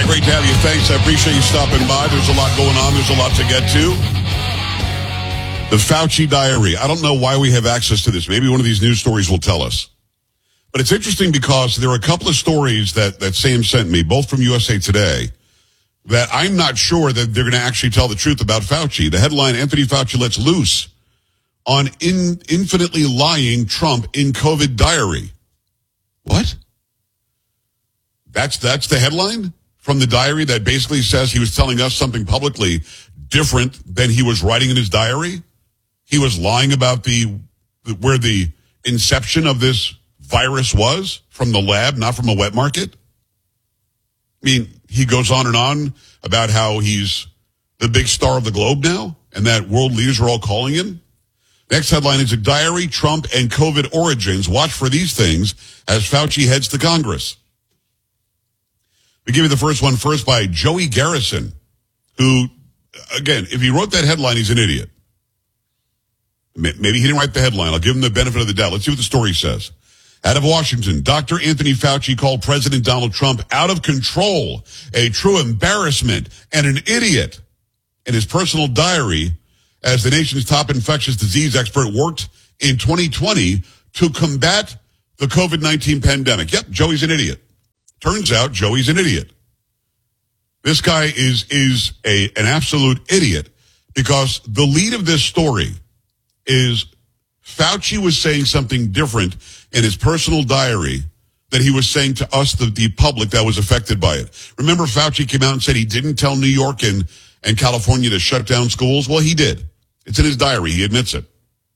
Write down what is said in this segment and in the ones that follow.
great to have you. Thanks. I appreciate you stopping by. There's a lot going on. There's a lot to get to. The Fauci diary. I don't know why we have access to this. Maybe one of these news stories will tell us. But it's interesting because there are a couple of stories that Sam sent me, both from USA Today, that I'm not sure that they're going to actually tell the truth about Fauci. The headline, Anthony Fauci lets loose on infinitely lying Trump in COVID diary. What? That's the headline from the diary that basically says he was telling us something publicly different than he was writing in his diary. He was lying about where the inception of this virus was, from the lab, not from a wet market. I mean, he goes on and on about how he's the big star of the globe now and that world leaders are all calling him. Next headline is a diary, Trump and COVID origins. Watch for these things as Fauci heads to Congress. We give you the first one first by Joey Garrison, who, again, if he wrote that headline, he's an idiot. Maybe he didn't write the headline. I'll give him the benefit of the doubt. Let's see what the story says. Out of Washington, Dr. Anthony Fauci called President Donald Trump out of control, a true embarrassment, and an idiot in his personal diary as the nation's top infectious disease expert worked in 2020 to combat the COVID-19 pandemic. Yep, Joey's an idiot. Turns out Joey's an idiot. This guy is an absolute idiot because the lead of this story is Fauci was saying something different in his personal diary that he was saying to us, the public that was affected by it. Remember, Fauci came out and said he didn't tell New York and California to shut down schools? Well, he did. It's in his diary. He admits it.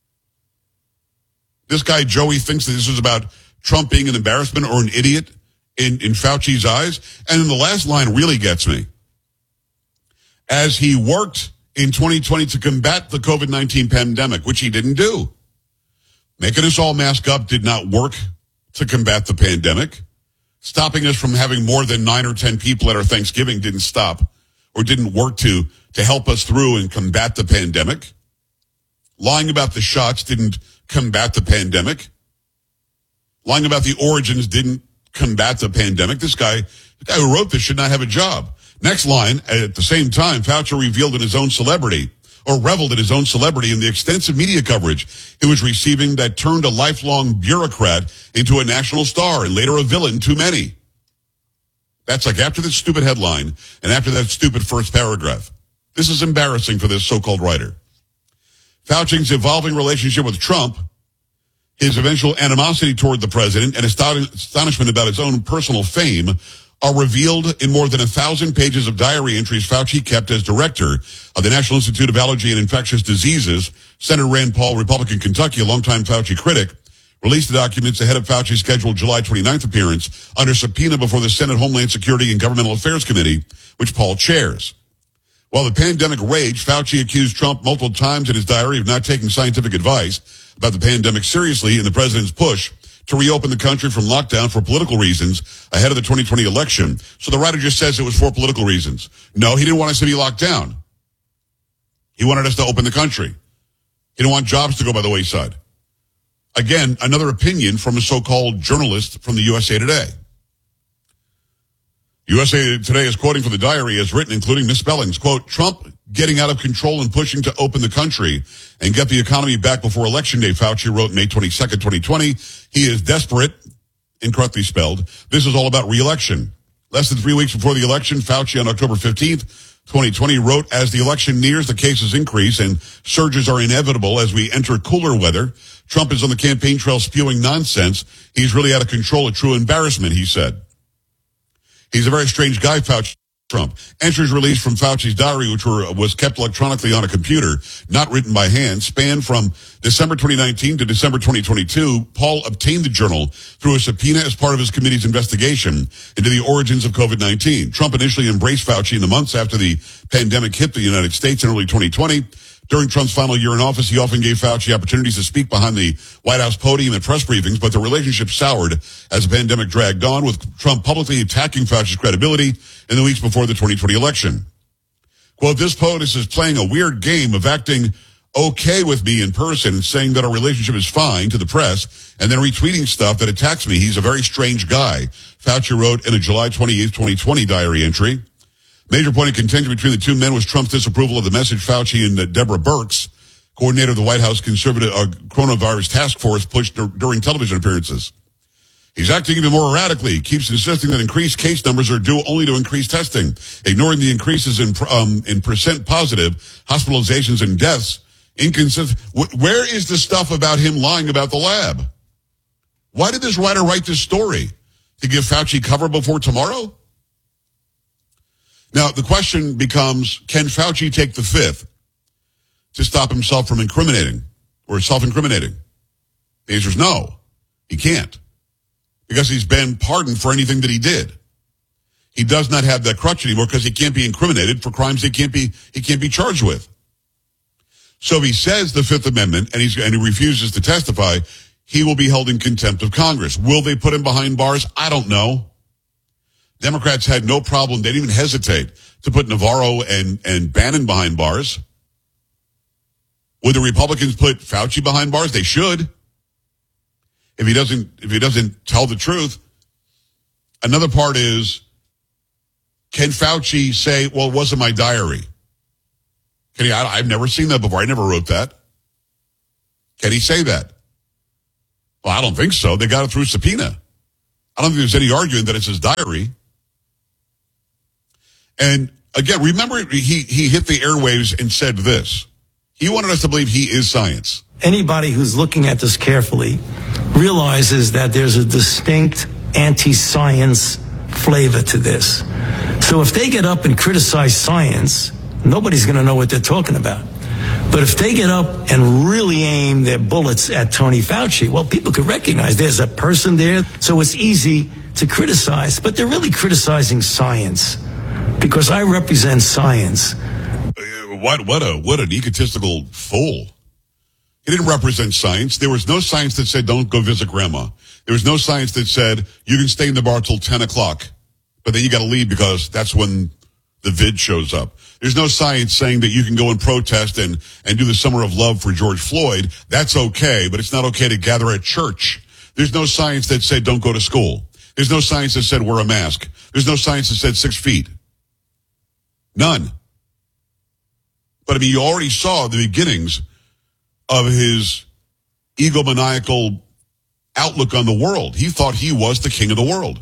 This guy, Joey, thinks that this is about Trump being an embarrassment or an idiot in Fauci's eyes. And then the last line really gets me. As he worked in 2020 to combat the COVID-19 pandemic, which he didn't do. Making us all mask up did not work to combat the pandemic. Stopping us from having more than 9 or 10 people at our Thanksgiving didn't stop or didn't work to help us through and combat the pandemic. Lying about the shots didn't combat the pandemic. Lying about the origins didn't combat the pandemic. The guy who wrote this should not have a job. Next line, at the same time, Fauci reveled in his own celebrity in the extensive media coverage he was receiving that turned a lifelong bureaucrat into a national star and later a villain to many. That's like after this stupid headline and after that stupid first paragraph. This is embarrassing for this so-called writer. Fauci's evolving relationship with Trump, his eventual animosity toward the president, and astonishment about his own personal fame are revealed in more than 1,000 pages of diary entries Fauci kept as director of the National Institute of Allergy and Infectious Diseases. Senator Rand Paul, Republican Kentucky, a longtime Fauci critic, released the documents ahead of Fauci's scheduled July 29th appearance under subpoena before the Senate Homeland Security and Governmental Affairs Committee, which Paul chairs. While the pandemic raged, Fauci accused Trump multiple times in his diary of not taking scientific advice about the pandemic seriously in the president's push to reopen the country from lockdown for political reasons ahead of the 2020 election. So the writer just says it was for political reasons. No, he didn't want us to be locked down. He wanted us to open the country. He didn't want jobs to go by the wayside. Again, another opinion from a so-called journalist from the USA Today. USA Today is quoting from the diary as written, including misspellings. Quote, Trump getting out of control and pushing to open the country and get the economy back before Election Day, Fauci wrote May 22nd, 2020. He is desperate, incorrectly spelled. This is all about re-election. Less than 3 weeks before the election, Fauci on October 15th, 2020 wrote, as the election nears, the cases increase and surges are inevitable as we enter cooler weather. Trump is on the campaign trail spewing nonsense. He's really out of control, a true embarrassment, he said. He's a very strange guy, Fauci. Trump. Entries released from Fauci's diary, which was kept electronically on a computer, not written by hand, spanned from December 2019 to December 2022. Paul obtained the journal through a subpoena as part of his committee's investigation into the origins of COVID-19. Trump initially embraced Fauci in the months after the pandemic hit the United States in early 2020. During Trump's final year in office, he often gave Fauci opportunities to speak behind the White House podium at press briefings, but the relationship soured as the pandemic dragged on, with Trump publicly attacking Fauci's credibility in the weeks before the 2020 election. Quote, this POTUS is playing a weird game of acting okay with me in person and saying that our relationship is fine to the press and then retweeting stuff that attacks me. He's a very strange guy, Fauci wrote in a July 28, 2020 diary entry. Major point of contention between the two men was Trump's disapproval of the message Fauci and Deborah Birx, coordinator of the White House conservative coronavirus task force, pushed during television appearances. He's acting even more erratically. He keeps insisting that increased case numbers are due only to increased testing, ignoring the increases in percent positive, hospitalizations, and deaths. Inconsistent. Where is the stuff about him lying about the lab? Why did this writer write this story? To give Fauci cover before tomorrow? Now, the question becomes, can Fauci take the fifth to stop himself from incriminating or self-incriminating? The answer is no, he can't, because he's been pardoned for anything that he did. He does not have that crutch anymore because he can't be incriminated for crimes he can't be charged with. So if he says the Fifth Amendment and he refuses to testify, he will be held in contempt of Congress. Will they put him behind bars? I don't know. Democrats had no problem. They didn't even hesitate to put Navarro and Bannon behind bars. Would the Republicans put Fauci behind bars? They should. If he doesn't tell the truth. Another part is, can Fauci say, well, it wasn't my diary? Can he? I've never seen that before. I never wrote that. Can he say that? Well, I don't think so. They got it through subpoena. I don't think there's any arguing that it's his diary. And again, remember, he hit the airwaves and said this. He wanted us to believe he is science. Anybody who's looking at this carefully realizes that there's a distinct anti-science flavor to this. So if they get up and criticize science, nobody's going to know what they're talking about. But if they get up and really aim their bullets at Tony Fauci, well, people could recognize there's a person there, so it's easy to criticize. But they're really criticizing science, because I represent science. What an egotistical fool. He didn't represent science. There was no science that said don't go visit grandma. There was no science that said you can stay in the bar till 10 o'clock, but then you got to leave because that's when the vid shows up. There's no science saying that you can go and protest and do the Summer of Love for George Floyd. That's okay, but it's not okay to gather at church. There's no science that said don't go to school. There's no science that said wear a mask. There's no science that said 6 feet. None. But I mean, you already saw the beginnings of his egomaniacal outlook on the world. He thought he was the king of the world.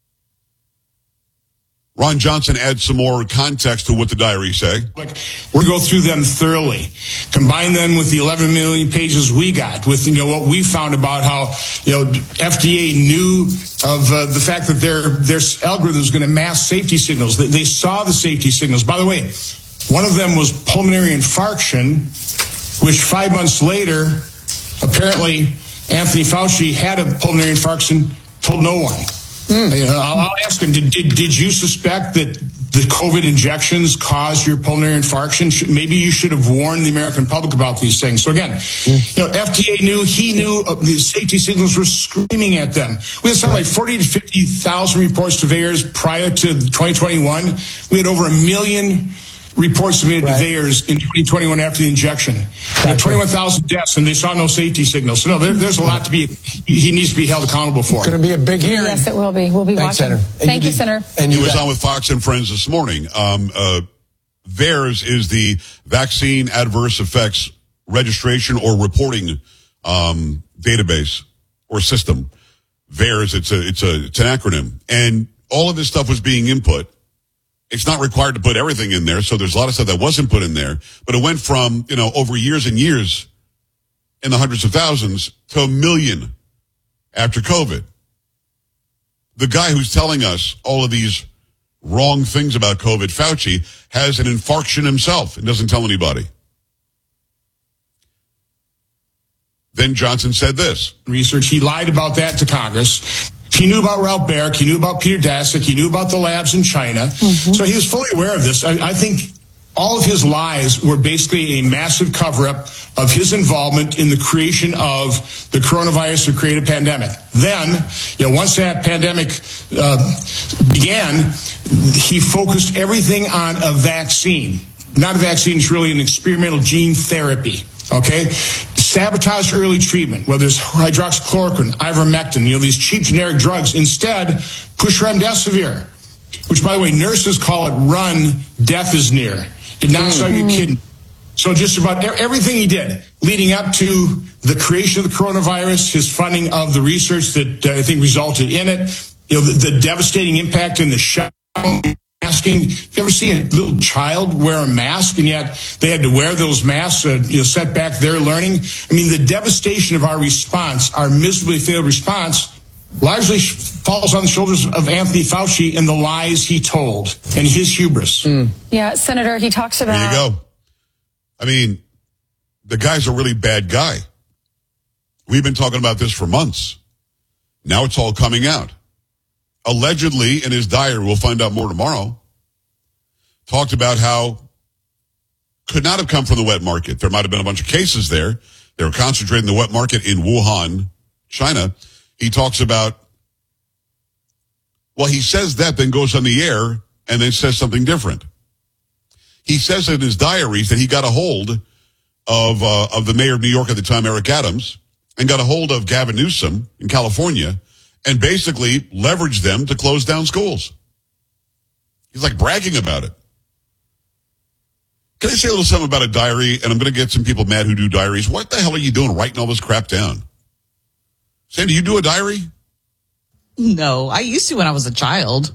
Ron Johnson adds some more context to what the diaries say. We're going to go through them thoroughly, combine them with the 11 million pages we got, with what we found about how FDA knew of the fact that their algorithm is going to mask safety signals. They saw the safety signals. By the way, one of them was pulmonary infarction, which 5 months later, apparently Anthony Fauci had a pulmonary infarction, told no one. I'll ask him, did you suspect that the COVID injections caused your pulmonary infarction? Maybe you should have warned the American public about these things. So again, FDA knew, he knew, the safety signals were screaming at them. We had something like 40 to 50,000 reports to VAERS prior to 2021. We had over 1 million reports submitted to VAERS in 2021 after the injection. 21,000 deaths, and they saw no safety signals. So no, there's a lot he needs to be held accountable for. It's going to be a big hearing. Yes, it will be. We'll be Thanks, watching. Senator. Thank you, Senator. And he was on with Fox and Friends this morning. VAERS is the Vaccine Adverse Effects Registration or Reporting database or system. VAERS, it's an acronym. And all of this stuff was being input. It's not required to put everything in there, so there's a lot of stuff that wasn't put in there. But it went from, over years and years in the hundreds of thousands to 1 million after COVID. The guy who's telling us all of these wrong things about COVID, Fauci, has an infarction himself and doesn't tell anybody. Then Johnson said this. Research, he lied about that to Congress. He knew about Ralph Baric. He knew about Peter Daszak. He knew about the labs in China. So he was fully aware of this. I think all of his lies were basically a massive cover-up of his involvement in the creation of the coronavirus to create a pandemic. Then, once that pandemic began, he focused everything on a vaccine. Not a vaccine, it's really an experimental gene therapy. Okay? Sabotage early treatment, whether it's hydroxychloroquine, ivermectin, these cheap generic drugs. Instead, push remdesivir, which, by the way, nurses call it run, death is near. It knocks out your kidney. So just about everything he did leading up to the creation of the coronavirus, his funding of the research that I think resulted in it, the devastating impact in the shutdown, masking. You ever see a little child wear a mask and yet they had to wear those masks, set back their learning? I mean, the devastation of our response, our miserably failed response, largely falls on the shoulders of Anthony Fauci and the lies he told and his hubris. Yeah, Senator, he talks about... There you go. I mean, the guy's a really bad guy. We've been talking about this for months. Now it's all coming out. Allegedly, in his diary, we'll find out more tomorrow, talked about how could not have come from the wet market. There might have been a bunch of cases there. They were concentrating the wet market in Wuhan, China. He talks about, well, he says that, then goes on the air and then says something different. He says in his diaries that he got a hold of the mayor of New York at the time, Eric Adams, and got a hold of Gavin Newsom in California and basically leveraged them to close down schools. He's like bragging about it. Can I say a little something about a diary? And I'm going to get some people mad who do diaries. What the hell are you doing writing all this crap down? Sam, do you do a diary? No, I used to when I was a child.